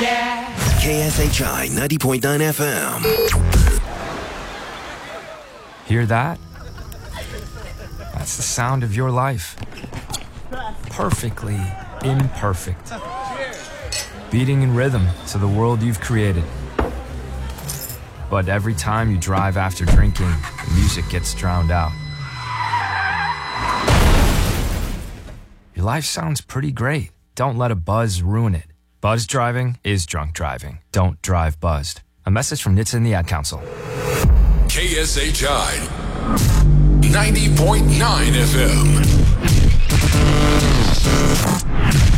KSHI 90.9 FM. Hear that? That's the sound of your life. Perfectly imperfect. Beating in rhythm to the world you've created. But every time you drive after drinking, the music gets drowned out. Your life sounds pretty great. Don't let a buzz ruin it. Buzz driving is drunk driving. Don't drive buzzed. A message from NHTSA and the Ad Council. KSHI 90.9 FM.